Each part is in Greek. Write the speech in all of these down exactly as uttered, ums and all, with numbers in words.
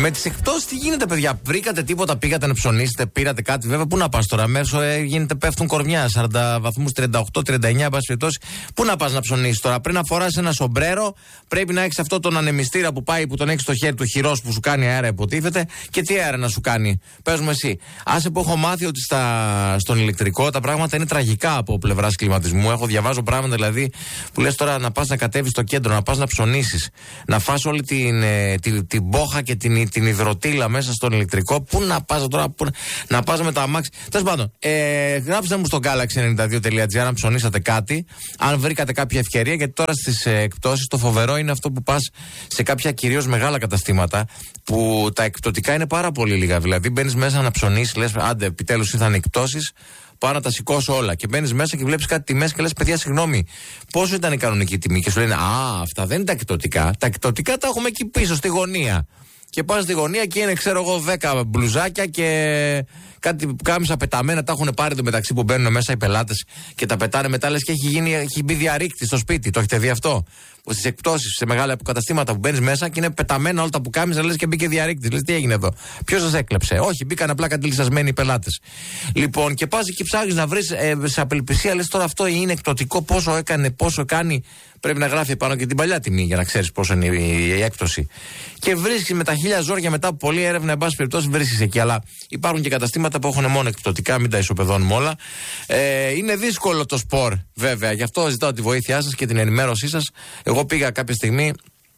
Με τις εκπτώσεις τι γίνεται, παιδιά? Βρήκατε τίποτα, πήγατε να ψωνίσετε, πήρατε κάτι? Βέβαια, πού να πας τώρα? Μέσω ε, γίνεται, πέφτουν κορμιά, σαράντα βαθμούς, τριάντα οκτώ τριάντα εννιά, πάση περιπτώσει. Πού να πας να ψωνίσεις τώρα? Πριν να φοράς ένα σομπρέρο, πρέπει να έχεις αυτό τον ανεμιστήρα που πάει, που τον έχεις στο χέρι του, χειρός που σου κάνει αέρα, υποτίθεται. Και τι αέρα να σου κάνει? Πες μου εσύ. Άσε που έχω μάθει ότι στα, στον ηλεκτρικό τα πράγματα είναι τραγικά από πλευράς κλιματισμού. Έχω διαβάζω πράγματα δηλαδή που λες τώρα να πας να κατέβεις στο κέντρο, να πας να ψωνίσεις, να φας όλη την, ε, την, την μπόχα και την, την υδροτήλα μέσα στον ηλεκτρικό. Πού να πας τώρα, πού, να πας με τα αμάξι. Τέλος πάντων, ε, γράψτε μου στο γκάλαξι ενενήντα δύο τελεία τζι άρ αν ψωνίσατε κάτι, αν βρήκατε κάποια ευκαιρία, γιατί τώρα στις ε, εκπτώσεις το φοβερό είναι αυτό που πας σε κάποια κυρίως μεγάλα καταστήματα που τα εκπτωτικά είναι πάρα πολύ λίγα. Δηλαδή μπαίνεις μέσα να ψωνίσεις, λες άντε επιτέλους ήρθαν εκπτώσεις, πάω να τα σηκώσω όλα. Και μπαίνεις μέσα και βλέπεις κάτι τιμές και λες παιδιά, συγγνώμη, πόσο ήταν η κανονική τιμή? Και σου λένε α, αυτά δεν είναι τα εκπτωτικά. Τα εκπτωτικά τα έχουμε εκεί πίσω στη γωνία. Και πας στη γωνία και είναι, ξέρω εγώ, δέκα μπλουζάκια και κάτι κάμισα πεταμένα. Τα έχουν πάρει το μεταξύ που μπαίνουν μέσα οι πελάτες και τα πετάνε μετά. Λες και έχει, γίνει, έχει μπει διαρρήκτη στο σπίτι. Το έχετε δει αυτό? Που στις εκπτώσεις, σε μεγάλα καταστήματα που μπαίνεις μέσα και είναι πεταμένα όλα τα πουκάμισα, λες και μπήκε διαρρήκτη. Λες τι έγινε εδώ? Ποιος σας έκλεψε? Όχι, μπήκαν απλά κάτι λυσασμένοι οι πελάτες. Λοιπόν, και πας και ψάχνεις να βρεις ε, σε απελπισία, λες τώρα αυτό είναι εκπτωτικό, πόσο έκανε, πόσο κάνει. Πρέπει να γράφει πάνω και την παλιά τιμή για να ξέρεις πόσο είναι η, η έκπτωση. Και βρίσκεις με τα χίλια ζόρια μετά από πολλή έρευνα, εν πάση περιπτώσει, βρίσκεις εκεί. Αλλά υπάρχουν και καταστήματα που έχουν μόνο εκπτωτικά, μην τα ισοπεδώνουμε όλα. Ε, είναι δύσκολο το σπορ, βέβαια. Γι' αυτό ζητάω τη βοήθειά σας και την ενημέρωσή σας. Εγώ πήγα κάποια στιγμή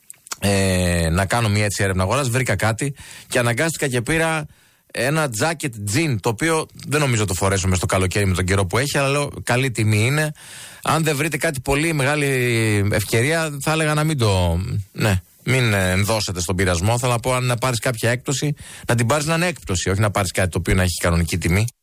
ε, να κάνω μια έτσι έρευνα αγοράς, βρήκα κάτι και αναγκάστηκα και πήρα ένα τζάκετ τζιν, το οποίο δεν νομίζω το φορέσω μες στο καλοκαίρι με τον καιρό που έχει, αλλά λέω καλή τιμή είναι. Αν δεν βρείτε κάτι πολύ μεγάλη ευκαιρία, θα έλεγα να μην το. Ναι, μην ενδώσετε στον πειρασμό. Θέλω να πω, αν να πάρεις κάποια έκπτωση, να την πάρεις να είναι έκπτωση, όχι να πάρεις κάτι το οποίο να έχει κανονική τιμή.